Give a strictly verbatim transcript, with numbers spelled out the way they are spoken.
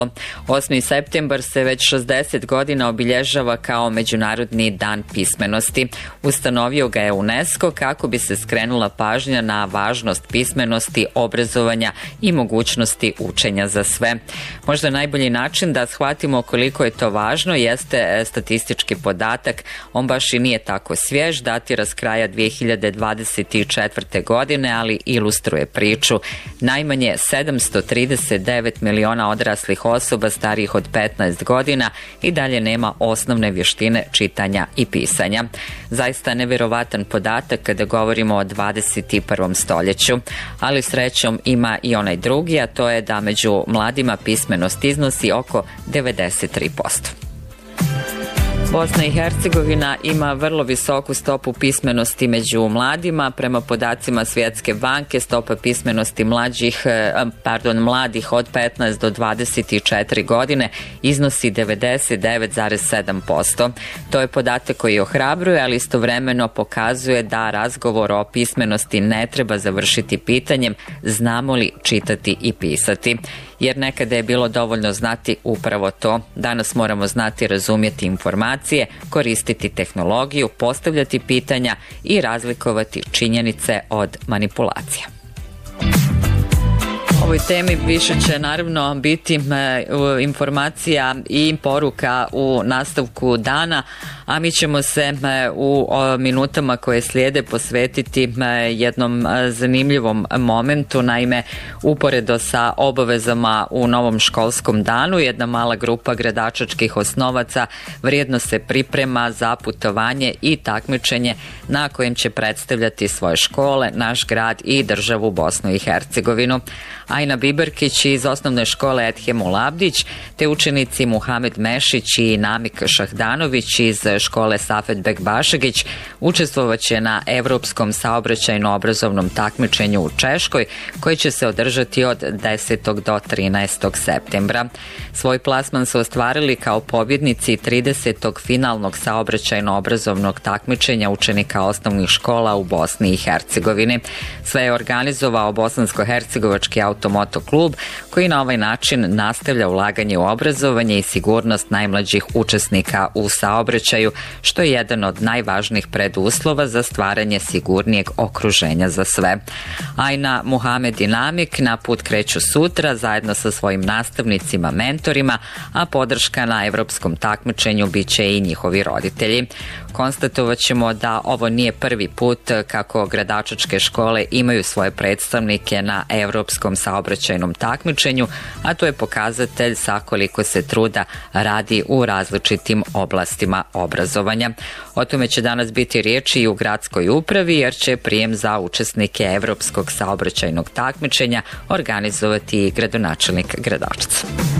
osmi septembar se već šezdeset godina obilježava kao Međunarodni dan pismenosti. Ustanovio ga je UNESCO kako bi se skrenula pažnja na važnost pismenosti, obrazovanja i mogućnosti učenja za sve. Možda najbolji način da shvatimo koliko je to važno jeste statistički podatak. On baš i nije tako svjež, datira s kraja dvije hiljade dvadeset četvrte. godine, ali ilustruje priču. Najmanje sedamsto trideset devet miliona odraslih osoba starijih od petnaest godina i dalje nema osnovne vještine čitanja i pisanja. Zaista nevjerovatan podatak kada govorimo o dvadeset prvom stoljeću, ali srećom ima i onaj drugi, a to je da među mladima pismenost iznosi oko devedeset tri posto. Bosna i Hercegovina ima vrlo visoku stopu pismenosti među mladima. Prema podacima Svjetske banke, stopa pismenosti mlađih, pardon, mladih od petnaest do dvadeset četiri godine iznosi devedeset devet zarez sedam posto. To je podatak koji ohrabruje, ali istovremeno pokazuje da razgovor o pismenosti ne treba završiti pitanjem znamo li čitati i pisati. Jer nekada je bilo dovoljno znati upravo to. Danas moramo znati razumjeti informacije, koristiti tehnologiju, postavljati pitanja i razlikovati činjenice od manipulacija. O ovoj temi više će naravno biti informacija i poruka u nastavku dana, a mi ćemo se u minutama koje slijede posvetiti jednom zanimljivom momentu. Naime, uporedo sa obavezama u novom školskom danu, jedna mala grupa gradačačkih osnovaca vrijedno se priprema za putovanje i takmičenje na kojem će predstavljati svoje škole, naš grad i državu Bosnu i Hercegovinu. Ajna Biberkić iz osnovne škole Ethem Ulabdić, te učenici Muhamed Mešić i Namik Šahdanović iz škole Safet Bekbašegić učestvovaće na Evropskom saobraćajno-obrazovnom takmičenju u Češkoj, koji će se održati od desetog do trinaestog septembra. Svoj plasman su ostvarili kao pobjednici tridesetog finalnog saobraćajno-obrazovnog takmičenja učenika osnovnih škola u Bosni i Hercegovini. Sve je organizovao Bosansko-hercegovački automoto klub, koji na ovaj način nastavlja ulaganje u obrazovanje i sigurnost najmlađih učesnika u saobraćaju, što je jedan od najvažnijih preduslova za stvaranje sigurnijeg okruženja za sve. Ajna, Muhamed i Namik na put kreću sutra zajedno sa svojim nastavnicima, mentorima, a podrška na evropskom takmičenju bit će i njihovi roditelji. Konstatovat ćemo da ovo nije prvi put kako gradačačke škole imaju svoje predstavnike na evropskom saobraćajnom takmičenju, a to je pokazatelj sa koliko se truda radi u različitim oblastima obrazovanja. O tome će danas biti riječi i u gradskoj upravi, jer će prijem za učesnike evropskog saobraćajnog takmičenja organizovati i gradonačelnik Gradačca.